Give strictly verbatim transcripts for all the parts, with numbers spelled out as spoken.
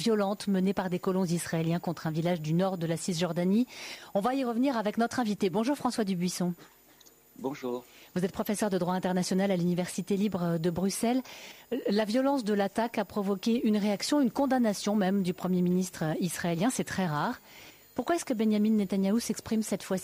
violente menée par des colons israéliens contre un village du nord de la Cisjordanie. On va y revenir avec notre invité. Bonjour François Dubuisson. Bonjour. Vous êtes professeur de droit international à l'Université libre de Bruxelles. La violence de l'attaque a provoqué une réaction, une condamnation même du Premier ministre israélien. C'est très rare. Pourquoi est-ce que Benjamin Netanyahou s'exprime cette fois-ci ?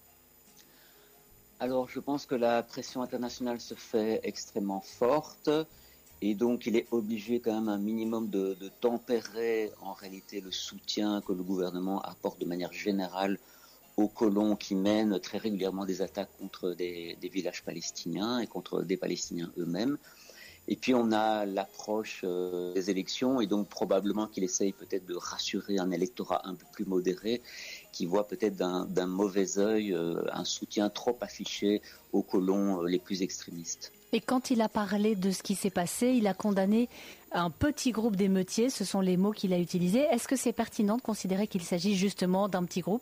Alors, je pense que la pression internationale se fait extrêmement forte et donc il est obligé quand même un minimum de, de tempérer en réalité le soutien que le gouvernement apporte de manière générale aux colons qui mènent très régulièrement des attaques contre des, des villages palestiniens et contre des Palestiniens eux-mêmes. Et puis on a l'approche euh, des élections et donc probablement qu'il essaye peut-être de rassurer un électorat un peu plus modéré qui voit peut-être d'un, d'un mauvais œil euh, un soutien trop affiché aux colons euh, les plus extrémistes. Et quand il a parlé de ce qui s'est passé, il a condamné un petit groupe d'émeutiers, ce sont les mots qu'il a utilisés. Est-ce que c'est pertinent de considérer qu'il s'agit justement d'un petit groupe ?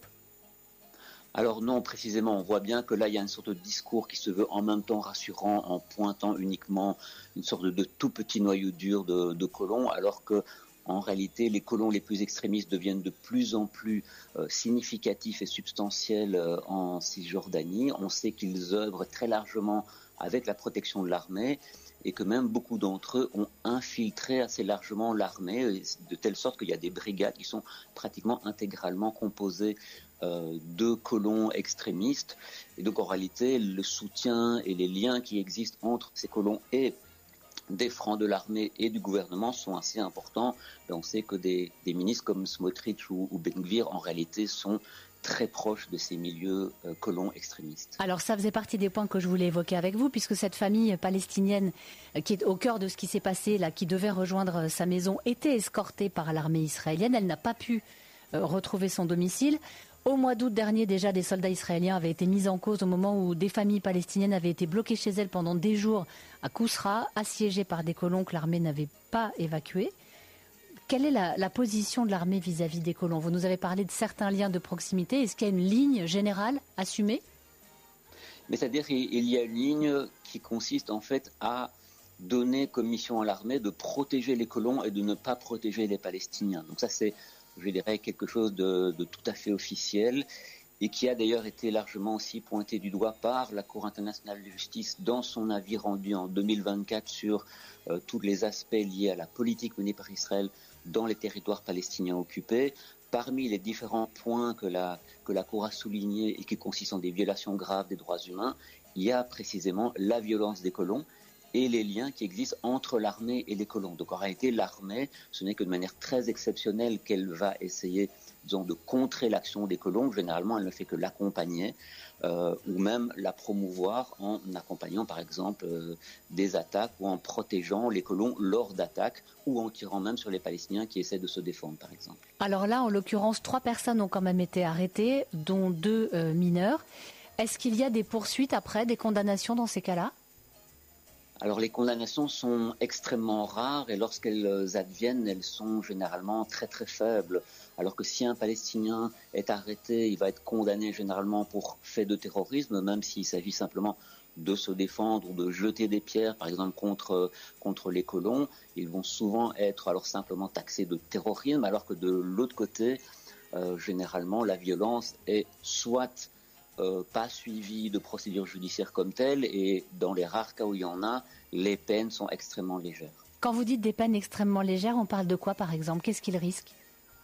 Alors non, précisément, on voit bien que là, il y a une sorte de discours qui se veut en même temps rassurant en pointant uniquement une sorte de, de tout petit noyau dur de, de colons, alors que en réalité, les colons les plus extrémistes deviennent de plus en plus euh, significatifs et substantiels euh, en Cisjordanie. On sait qu'ils œuvrent très largement avec la protection de l'armée et que même beaucoup d'entre eux ont infiltré assez largement l'armée, de telle sorte qu'il y a des brigades qui sont pratiquement intégralement composées euh, de colons extrémistes. Et donc en réalité, le soutien et les liens qui existent entre ces colons et des francs de l'armée et du gouvernement sont assez importants. Et on sait que des, des ministres comme Smotrich ou, ou Ben Gvir en réalité sont très proches de ces milieux euh, colons extrémistes. Alors ça faisait partie des points que je voulais évoquer avec vous, puisque cette famille palestinienne euh, qui est au cœur de ce qui s'est passé, là, qui devait rejoindre euh, sa maison, était escortée par l'armée israélienne. Elle n'a pas pu euh, retrouver son domicile. Au mois d'août dernier, déjà, des soldats israéliens avaient été mis en cause au moment où des familles palestiniennes avaient été bloquées chez elles pendant des jours à Kousra, assiégées par des colons que l'armée n'avait pas évacués. Quelle est la, la position de l'armée vis-à-vis des colons ? Vous nous avez parlé de certains liens de proximité. Est-ce qu'il y a une ligne générale assumée ? Mais c'est-à-dire qu'il y a une ligne qui consiste en fait à donner comme mission à l'armée de protéger les colons et de ne pas protéger les Palestiniens. Donc ça, c'est, je dirais, quelque chose de, de tout à fait officiel et qui a d'ailleurs été largement aussi pointé du doigt par la Cour internationale de justice dans son avis rendu en deux mille vingt-quatre sur euh, tous les aspects liés à la politique menée par Israël dans les territoires palestiniens occupés. Parmi les différents points que la, que la Cour a soulignés et qui consistent en des violations graves des droits humains, il y a précisément la violence des colons et les liens qui existent entre l'armée et les colons. Donc en réalité, l'armée, ce n'est que de manière très exceptionnelle qu'elle va essayer, disons, de contrer l'action des colons. Généralement, elle ne fait que l'accompagner euh, ou même la promouvoir en accompagnant, par exemple, euh, des attaques ou en protégeant les colons lors d'attaques ou en tirant même sur les Palestiniens qui essaient de se défendre, par exemple. Alors là, en l'occurrence, trois personnes ont quand même été arrêtées, dont deux euh, mineurs. Est-ce qu'il y a des poursuites après, des condamnations dans ces cas-là ? Alors les condamnations sont extrêmement rares et lorsqu'elles adviennent, elles sont généralement très très faibles. Alors que si un Palestinien est arrêté, il va être condamné généralement pour fait de terrorisme, même s'il s'agit simplement de se défendre ou de jeter des pierres, par exemple, contre, contre les colons. Ils vont souvent être alors simplement taxés de terrorisme, alors que de l'autre côté, euh, généralement, la violence est soit Euh, pas suivi de procédure judiciaire comme telle et dans les rares cas où il y en a, les peines sont extrêmement légères. Quand vous dites des peines extrêmement légères, on parle de quoi par exemple ? Qu'est-ce qu'ils risquent ?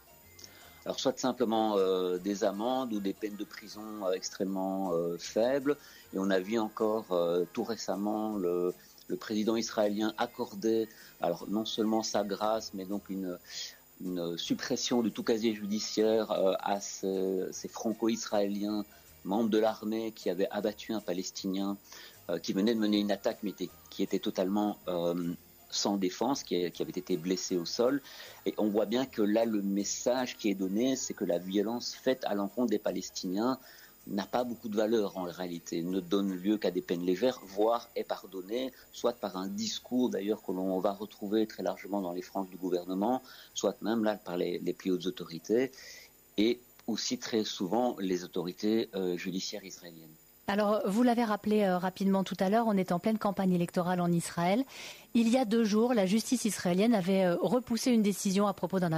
Alors soit simplement euh, des amendes ou des peines de prison euh, extrêmement euh, faibles et on a vu encore euh, tout récemment le, le président israélien accorder alors non seulement sa grâce mais donc une une suppression de tout casier judiciaire euh, à ces, ces franco-israéliens membres de l'armée qui avaient abattu un Palestinien euh, qui venait de mener une attaque mais était, qui était totalement euh, sans défense, qui, qui avait été blessé au sol. Et on voit bien que là, le message qui est donné, c'est que la violence faite à l'encontre des Palestiniens n'a pas beaucoup de valeur en réalité, ne donne lieu qu'à des peines légères, voire est pardonnée, soit par un discours d'ailleurs que l'on va retrouver très largement dans les franges du gouvernement, soit même là par les, les plus hautes autorités, et aussi très souvent les autorités euh, judiciaires israéliennes. Alors, vous l'avez rappelé euh, rapidement tout à l'heure, on est en pleine campagne électorale en Israël. Il y a deux jours, la justice israélienne avait euh, repoussé une décision à propos d'un